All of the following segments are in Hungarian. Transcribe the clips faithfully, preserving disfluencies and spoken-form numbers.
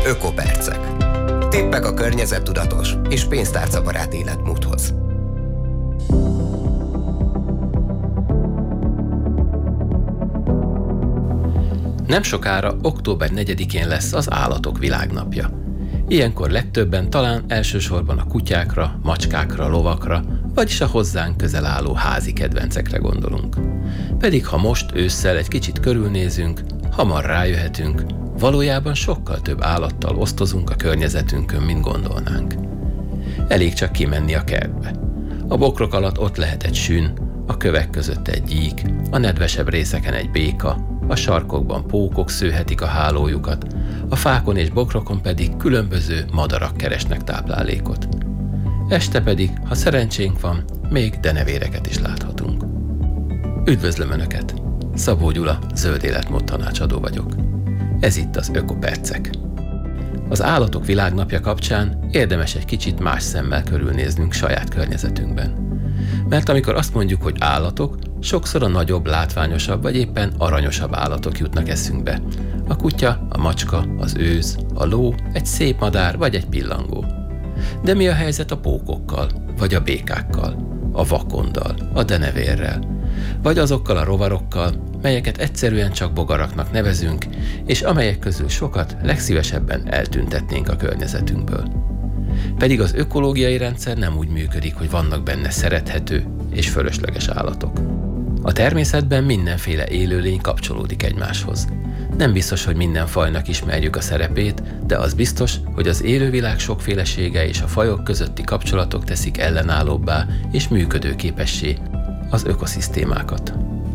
Ökopercek. Tippek a környezettudatos és pénztárcabarát életmódhoz. Nem sokára, október negyedikén lesz az Állatok Világnapja. Ilyenkor legtöbben talán elsősorban a kutyákra, macskákra, lovakra, vagyis a hozzánk közel álló házi kedvencekre gondolunk. Pedig ha most ősszel egy kicsit körülnézünk, hamar rájöhetünk, valójában sokkal több állattal osztozunk a környezetünkön, mint gondolnánk. Elég csak kimenni a kertbe. A bokrok alatt ott lehet egy sün, a kövek között egy gyík, a nedvesebb részeken egy béka, a sarkokban pókok szőhetik a hálójukat, a fákon és bokrokon pedig különböző madarak keresnek táplálékot. Este pedig, ha szerencsénk van, még denevéreket is láthatunk. Üdvözlöm Önöket! Szabó Gyula, zöld életmód tanácsadó vagyok. Ez itt az Ökopercek. Az Állatok Világnapja kapcsán érdemes egy kicsit más szemmel körülnéznünk saját környezetünkben. Mert amikor azt mondjuk, hogy állatok, sokszor a nagyobb, látványosabb vagy éppen aranyosabb állatok jutnak eszünkbe. A kutya, a macska, az őz, a ló, egy szép madár vagy egy pillangó. De mi a helyzet a pókokkal, vagy a békákkal, a vakonddal, a denevérrel, vagy azokkal a rovarokkal, melyeket egyszerűen csak bogaraknak nevezünk, és amelyek közül sokat legszívesebben eltüntetnénk a környezetünkből. Pedig az ökológiai rendszer nem úgy működik, hogy vannak benne szerethető és fölösleges állatok. A természetben mindenféle élőlény kapcsolódik egymáshoz. Nem biztos, hogy minden fajnak ismerjük a szerepét, de az biztos, hogy az élővilág sokfélesége és a fajok közötti kapcsolatok teszik ellenállóbbá és működőképessé az ökoszisztémákat.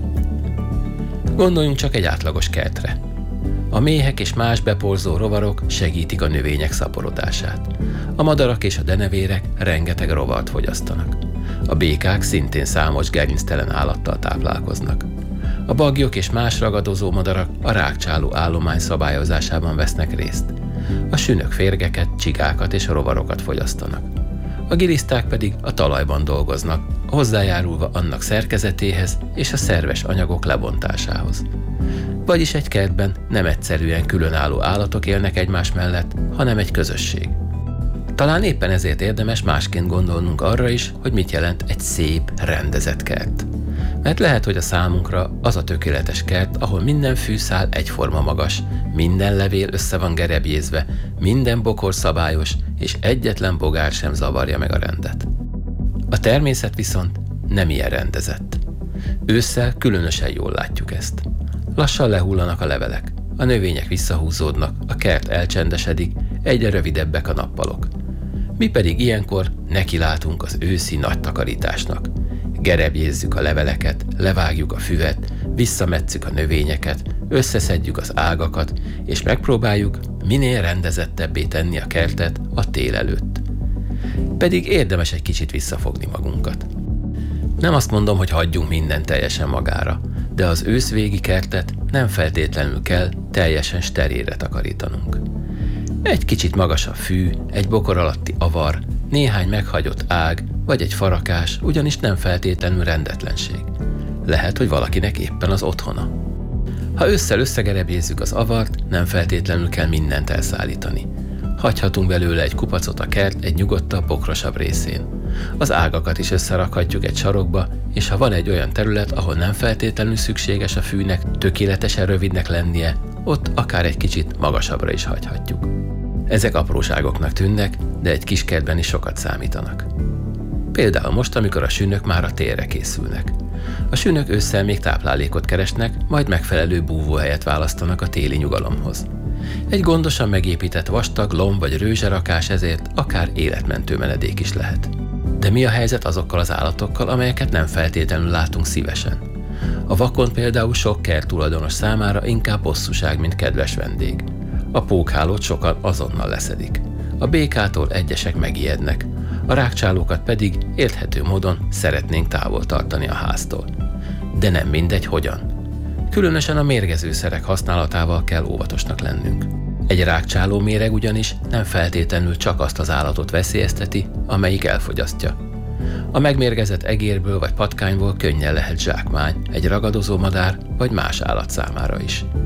Gondoljunk csak egy átlagos kertre. A méhek és más beporzó rovarok segítik a növények szaporodását. A madarak és a denevérek rengeteg rovart fogyasztanak. A békák szintén számos gerinctelen állattal táplálkoznak. A baglyok és más ragadozó madarak a rágcsáló állomány szabályozásában vesznek részt. A sünök férgeket, csigákat és a rovarokat fogyasztanak. A giliszták pedig a talajban dolgoznak, hozzájárulva annak szerkezetéhez és a szerves anyagok lebontásához. Vagyis egy kertben nem egyszerűen különálló állatok élnek egymás mellett, hanem egy közösség. Talán éppen ezért érdemes másként gondolnunk arra is, hogy mit jelent egy szép, rendezett kert. Mert lehet, hogy a számunkra az a tökéletes kert, ahol minden fűszál egyforma magas, minden levél össze van gerebjézve, minden bokor szabályos, és egyetlen bogár sem zavarja meg a rendet. A természet viszont nem ilyen rendezett. Ősszel különösen jól látjuk ezt. Lassan lehullanak a levelek, a növények visszahúzódnak, a kert elcsendesedik, egyre rövidebbek a nappalok. Mi pedig ilyenkor nekilátunk az őszi nagy takarításnak. Gerebjézzük a leveleket, levágjuk a füvet, visszametszük a növényeket, összeszedjük az ágakat, és megpróbáljuk minél rendezettebbé tenni a kertet a tél előtt. Pedig érdemes egy kicsit visszafogni magunkat. Nem azt mondom, hogy hagyjunk mindent teljesen magára, de az őszvégi kertet nem feltétlenül kell teljesen sterélre takarítanunk. Egy kicsit magasabb fű, egy bokor alatti avar, néhány meghagyott ág, vagy egy farakás ugyanis nem feltétlenül rendetlenség. Lehet, hogy valakinek éppen az otthona. Ha ősszel összegerebjézzük az avart, nem feltétlenül kell mindent elszállítani. Hagyhatunk belőle egy kupacot a kert egy nyugodtabb, bokrosabb részén. Az ágakat is összerakhatjuk egy sarokba, és ha van egy olyan terület, ahol nem feltétlenül szükséges a fűnek tökéletesen rövidnek lennie, ott akár egy kicsit magasabbra is hagyhatjuk. Ezek apróságoknak tűnnek, de egy kis kertben is sokat számítanak. Például most, amikor a sünök már a télre készülnek. A sünök ősszel még táplálékot keresnek, majd megfelelő búvóhelyet választanak a téli nyugalomhoz. Egy gondosan megépített vastag lomb vagy rőzserakás ezért akár életmentő menedék is lehet. De mi a helyzet azokkal az állatokkal, amelyeket nem feltétlenül látunk szívesen? A vakond például sok kert tulajdonos számára inkább bosszúság, mint kedves vendég. A pókhálót sokan azonnal leszedik. A békától egyesek megijednek, a rágcsálókat pedig érthető módon szeretnénk távol tartani a háztól. De nem mindegy, hogyan. Különösen a mérgezőszerek használatával kell óvatosnak lennünk. Egy rágcsáló méreg ugyanis nem feltétlenül csak azt az állatot veszélyezteti, amelyik elfogyasztja. A megmérgezett egérből vagy patkányból könnyen lehet zsákmány egy ragadozó madár vagy más állat számára is.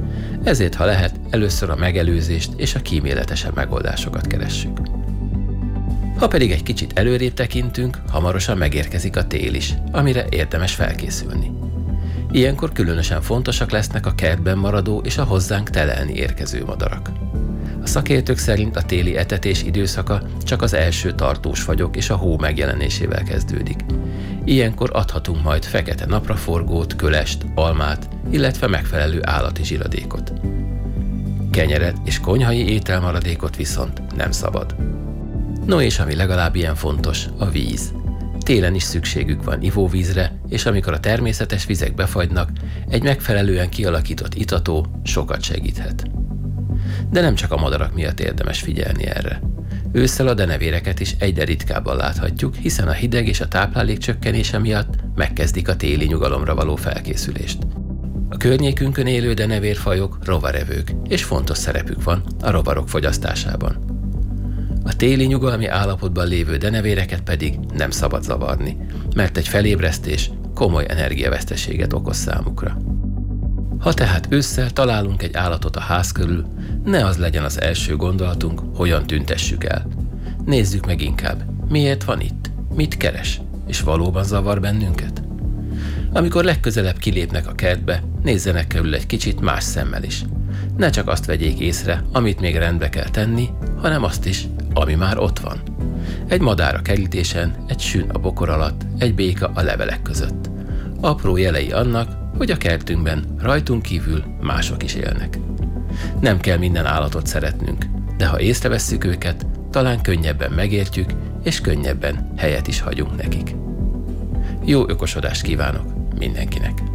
Ezért, ha lehet, először a megelőzést és a kíméletesebb megoldásokat keressük. Ha pedig egy kicsit előrébb tekintünk, hamarosan megérkezik a tél is, amire érdemes felkészülni. Ilyenkor különösen fontosak lesznek a kertben maradó és a hozzánk telelni érkező madarak. A szakértők szerint a téli etetés időszaka csak az első tartós fagyok és a hó megjelenésével kezdődik. Ilyenkor adhatunk majd fekete napraforgót, kölest, almát, illetve megfelelő állati zsiradékot. Kenyeret és konyhai ételmaradékot viszont nem szabad. No és ami legalább ilyen fontos, a víz. Télen is szükségük van ivóvízre, és amikor a természetes vizek befagynak, egy megfelelően kialakított itató sokat segíthet. De nem csak a madarak miatt érdemes figyelni erre. Ősszel a denevéreket is egyre ritkábban láthatjuk, hiszen a hideg és a táplálék csökkenése miatt megkezdik a téli nyugalomra való felkészülést. A környékünkön élő denevérfajok rovarevők, és fontos szerepük van a rovarok fogyasztásában. A téli nyugalmi állapotban lévő denevéreket pedig nem szabad zavarni, mert egy felébresztés komoly energiaveszteséget okoz számukra. Ha tehát ősszel találunk egy állatot a ház körül, ne az legyen az első gondolatunk, hogyan tüntessük el. Nézzük meg inkább, miért van itt, mit keres, és valóban zavar bennünket. Amikor legközelebb kilépnek a kertbe, nézzenek körül egy kicsit más szemmel is. Ne csak azt vegyék észre, amit még rendbe kell tenni, hanem azt is, ami már ott van. Egy madár a kerítésen, egy sün a bokor alatt, egy béka a levelek között. Apró jelei annak, hogy a kertünkben rajtunk kívül mások is élnek. Nem kell minden állatot szeretnünk, de ha észrevesszük őket, talán könnyebben megértjük, és könnyebben helyet is hagyunk nekik. Jó ökosodást kívánok mindenkinek!